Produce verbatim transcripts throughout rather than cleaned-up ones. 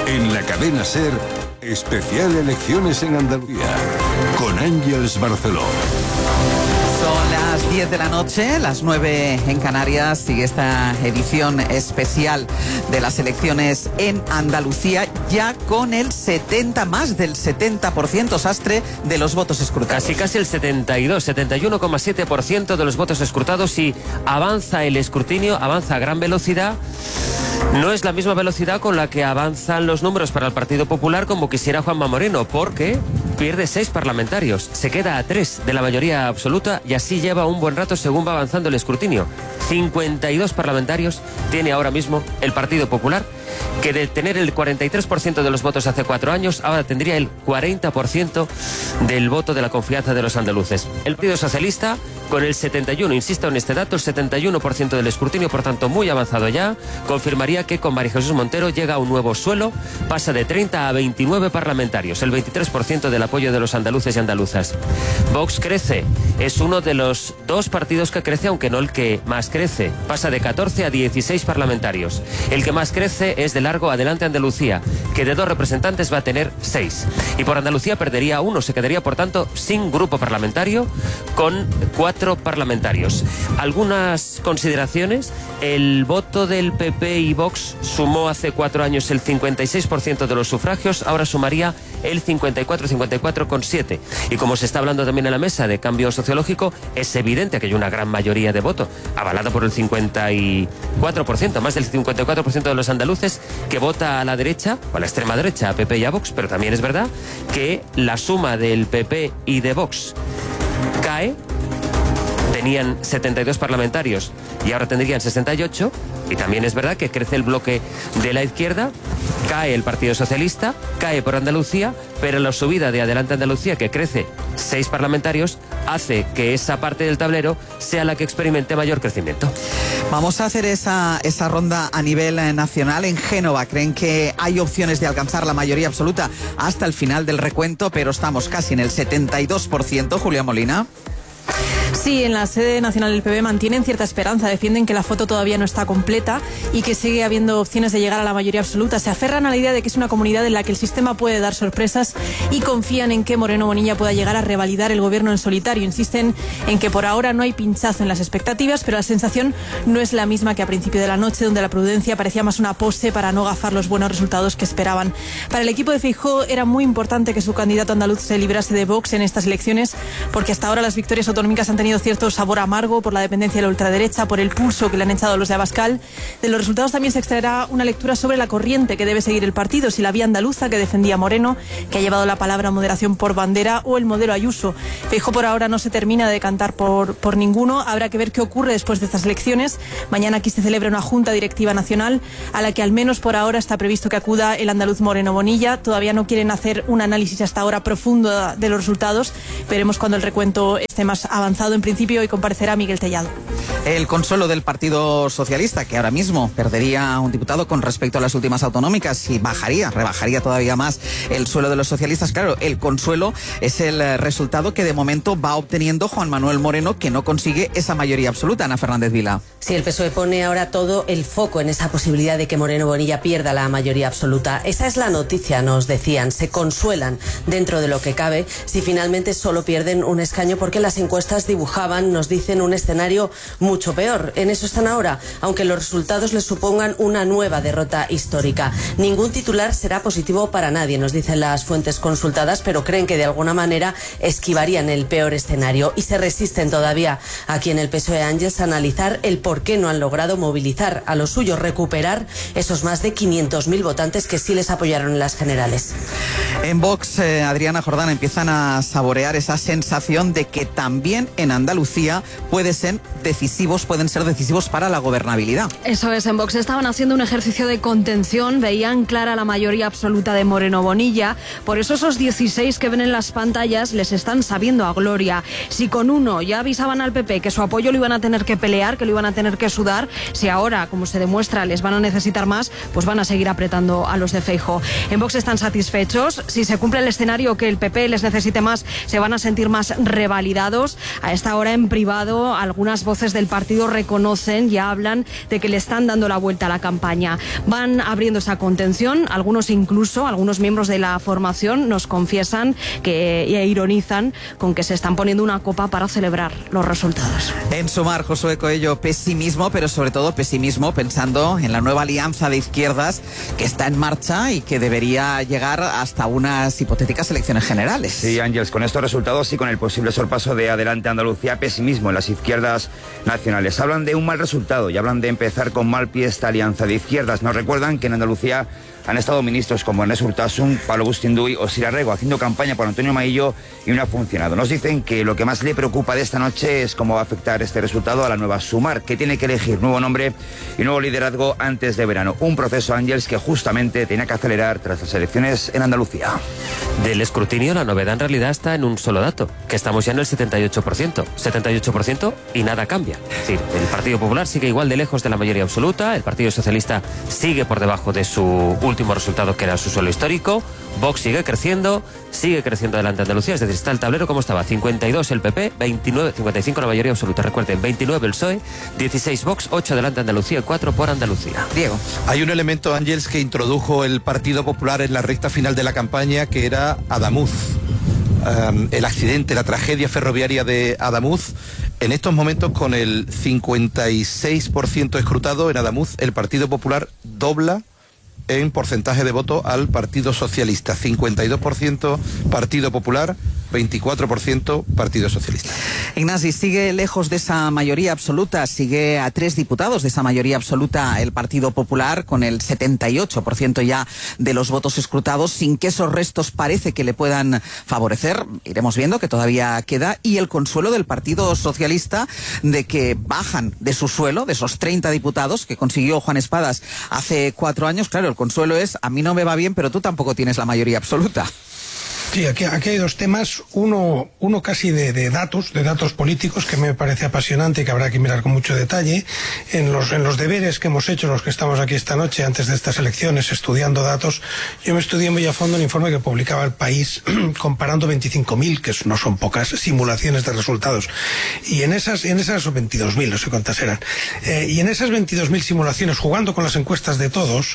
En la cadena SER, especial Elecciones en Andalucía, con Ángeles Barceló. Son las diez de la noche, las nueve en Canarias, sigue esta edición especial de las elecciones en Andalucía, ya con el setenta, más del setenta por ciento, Sastre, de los votos escrutados. Casi casi el setenta y dos, setenta y uno coma siete por ciento de los votos escrutados, y avanza el escrutinio, avanza a gran velocidad. No es la misma velocidad con la que avanzan los números para el Partido Popular, como quisiera Juanma Moreno, porque pierde seis parlamentarios, se queda a tres de la mayoría absoluta y así lleva un buen rato según va avanzando el escrutinio. cincuenta y dos parlamentarios tiene ahora mismo el Partido Popular, que de tener el cuarenta y tres por ciento de los votos hace cuatro años, ahora tendría el cuarenta por ciento del voto de la confianza de los andaluces. El Partido Socialista, con el setenta y uno, insisto en este dato, el setenta y uno por ciento del escrutinio, por tanto muy avanzado ya, confirmaría que con María Jesús Montero llega a un nuevo suelo, pasa de treinta a veintinueve parlamentarios, el veintitrés por ciento del apoyo de los andaluces y andaluzas. Vox crece, es uno de los dos partidos que crece, aunque no el que más crece, pasa de catorce a dieciséis parlamentarios. El que más crece es de largo Adelante Andalucía, que de dos representantes va a tener seis. Y por Andalucía perdería uno, se quedaría por tanto sin grupo parlamentario, con cuatro parlamentarios. Algunas consideraciones: el voto del P P y Vox sumó hace cuatro años el cincuenta y seis por ciento de los sufragios, ahora sumaría el cincuenta y cuatro, cincuenta y cuatro coma siete. Y como se está hablando también en la mesa de cambio sociológico, es evidente que hay una gran mayoría de voto, avalada por el cincuenta y cuatro por ciento, más del cincuenta y cuatro por ciento de los andaluces, que vota a la derecha, o a la extrema derecha, a P P y a Vox, pero también es verdad que la suma del P P y de Vox cae. Tenían setenta y dos parlamentarios y ahora tendrían sesenta y ocho, y también es verdad que crece el bloque de la izquierda, cae el Partido Socialista, cae por Andalucía, pero la subida de Adelante Andalucía, que crece seis parlamentarios, hace que esa parte del tablero sea la que experimente mayor crecimiento. Vamos a hacer esa, esa ronda a nivel nacional. En Génova creen que hay opciones de alcanzar la mayoría absoluta hasta el final del recuento, pero estamos casi en el setenta y dos por ciento. Julia Molina. Sí, en la sede nacional del P B mantienen cierta esperanza, defienden que la foto todavía no está completa y que sigue habiendo opciones de llegar a la mayoría absoluta. Se aferran a la idea de que es una comunidad en la que el sistema puede dar sorpresas y confían en que Moreno Bonilla pueda llegar a revalidar el gobierno en solitario. Insisten en que por ahora no hay pinchazo en las expectativas, pero la sensación no es la misma que a principio de la noche, donde la prudencia parecía más una pose para no gafar los buenos resultados que esperaban. Para el equipo de Feijóo era muy importante que su candidato andaluz se librase de Vox en estas elecciones, porque hasta ahora las victorias autonómicas han tenido cierto sabor amargo por la dependencia de la ultraderecha, por el pulso que le han echado los de Abascal. De los resultados también se extraerá una lectura sobre la corriente que debe seguir el partido, si la vía andaluza que defendía Moreno, que ha llevado la palabra moderación por bandera, o el modelo Ayuso. Feijóo por ahora no se termina de decantar por, por ninguno. Habrá que ver qué ocurre después de estas elecciones. Mañana aquí se celebra una junta directiva nacional a la que al menos por ahora está previsto que acuda el andaluz Moreno Bonilla. Todavía no quieren hacer un análisis hasta ahora profundo de los resultados. Veremos cuando el recuento esté más avanzado. En principio hoy comparecerá Miguel Tellado. El consuelo del Partido Socialista, que ahora mismo perdería un diputado con respecto a las últimas autonómicas y bajaría, rebajaría todavía más el suelo de los socialistas. Claro, el consuelo es el resultado que de momento va obteniendo Juan Manuel Moreno, que no consigue esa mayoría absoluta. Ana Fernández Vila. Sí, el P S O E pone ahora todo el foco en esa posibilidad de que Moreno Bonilla pierda la mayoría absoluta. Esa es la noticia, nos decían. Se consuelan dentro de lo que cabe si finalmente solo pierden un escaño, porque las encuestas dibujaban, nos dicen, un escenario mucho peor. En eso están ahora, aunque los resultados les supongan una nueva derrota histórica. Ningún titular será positivo para nadie, nos dicen las fuentes consultadas, pero creen que de alguna manera esquivarían el peor escenario y se resisten todavía aquí en el P S O E, Ángeles, a analizar el por qué no han logrado movilizar a los suyos, recuperar esos más de quinientos mil votantes que sí les apoyaron en las generales. En Vox, eh, Adriana Jordán, empiezan a saborear esa sensación de que también en Andalucía puede ser decisivos, pueden ser decisivos para la gobernabilidad. Eso es, en Vox estaban haciendo un ejercicio de contención, veían clara la mayoría absoluta de Moreno Bonilla, por eso esos dieciséis que ven en las pantallas les están sabiendo a gloria. Si con uno ya avisaban al P P que su apoyo lo iban a tener que pelear, que lo iban a tener que sudar, si ahora, como se demuestra, les van a necesitar más, pues van a seguir apretando a los de Feijóo. En Vox están satisfechos, si se cumple el escenario que el P P les necesite más, se van a sentir más revalidados. A esta hora en privado, algunas voces del partido reconocen, ya hablan de que le están dando la vuelta a la campaña. Van abriendo esa contención, algunos incluso, algunos miembros de la formación nos confiesan que e ironizan con que se están poniendo una copa para celebrar los resultados. En Sumar, Josué Coello, pesimismo, pero sobre todo pesimismo pensando en la nueva alianza de izquierdas que está en marcha y que debería llegar hasta unas hipotéticas elecciones generales. Sí, Ángeles, con estos resultados y con el posible sorpaso de Adelante Andalucía, pesimismo en las izquierdas nacionales. Hablan de un mal resultado y hablan de empezar con mal pie esta alianza de izquierdas. Nos recuerdan que en Andalucía han estado ministros como Ernest Urtasun, Pablo Bustinduy o Sira Rego haciendo campaña por Antonio Maillo y no ha funcionado. Nos dicen que lo que más le preocupa de esta noche es cómo va a afectar este resultado a la nueva Sumar, que tiene que elegir nuevo nombre y nuevo liderazgo antes de verano. Un proceso, Ángeles, que justamente tenía que acelerar tras las elecciones en Andalucía. Del escrutinio, la novedad en realidad está en un solo dato, que estamos ya en el setenta y ocho por ciento. setenta y ocho por ciento y nada cambia. Es decir, el Partido Popular sigue igual de lejos de la mayoría absoluta, el Partido Socialista sigue por debajo de su último resultado, que era su suelo histórico, Vox sigue creciendo, sigue creciendo Adelante Andalucía, es decir, está el tablero como estaba, cincuenta y dos el P P, veintinueve, cincuenta y cinco la mayoría absoluta, recuerden, veintinueve el P S O E, dieciséis Vox, ocho Adelante Andalucía y cuatro por Andalucía. Diego. Hay un elemento, Ángeles, que introdujo el Partido Popular en la recta final de la campaña, que era Adamuz. Um, el accidente, la tragedia ferroviaria de Adamuz. En estos momentos, con el cincuenta y seis por ciento escrutado en Adamuz, el Partido Popular dobla en porcentaje de voto al Partido Socialista. cincuenta y dos por ciento Partido Popular, veinticuatro por ciento Partido Socialista. Ignasi, sigue lejos de esa mayoría absoluta, sigue a tres diputados de esa mayoría absoluta el Partido Popular, con el setenta y ocho por ciento ya de los votos escrutados, sin que esos restos parece que le puedan favorecer. Iremos viendo que todavía queda. Y el consuelo del Partido Socialista de que bajan de su suelo, de esos treinta diputados que consiguió Juan Espadas hace cuatro años. Claro, el consuelo es: a mí no me va bien, pero tú tampoco tienes la mayoría absoluta. Sí, aquí, aquí hay dos temas, uno, uno casi de, de datos, de datos políticos, que me parece apasionante y que habrá que mirar con mucho detalle. En los, en los deberes que hemos hecho los que estamos aquí esta noche, antes de estas elecciones, estudiando datos, yo me estudié muy a fondo el informe que publicaba El País, comparando veinticinco mil, que no son pocas, simulaciones de resultados. Y en esas, en esas, o veintidós mil, no sé cuántas eran, eh, y en esas veintidós mil simulaciones, jugando con las encuestas de todos,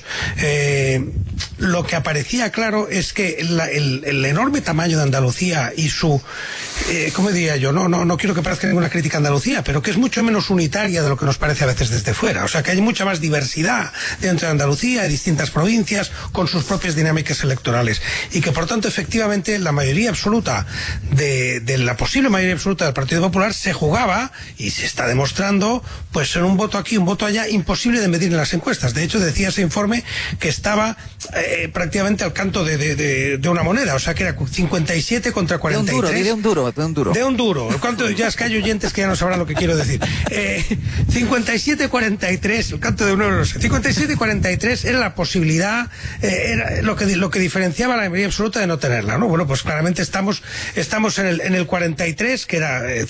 eh, lo que aparecía claro es que la, el, el enorme tamaño de Andalucía y su, eh, ¿cómo diría yo? No, no, no quiero que parezca ninguna crítica a Andalucía, pero que es mucho menos unitaria de lo que nos parece a veces desde fuera. O sea, que hay mucha más diversidad dentro de Andalucía, de distintas provincias, con sus propias dinámicas electorales. Y que, por tanto, efectivamente, la mayoría absoluta de, de la posible mayoría absoluta del Partido Popular se jugaba, y se está demostrando, pues en un voto aquí, un voto allá, imposible de medir en las encuestas. De hecho, decía ese informe que estaba eh, prácticamente al canto de, de, de, de una moneda. O sea, que era cincuenta y siete contra cuarenta y tres. De un duro, de un duro. De un duro. ¿Cuánto? Ya es que hay oyentes que ya no sabrán lo que quiero decir. Eh, cincuenta y siete cuarenta y tres, el canto de un euro, no sé. cincuenta y siete cuarenta y tres era la posibilidad, eh, era lo que, lo que diferenciaba la mayoría absoluta de no tenerla, ¿no? Bueno, pues claramente estamos, estamos en el, en el cuarenta y tres, que era eh,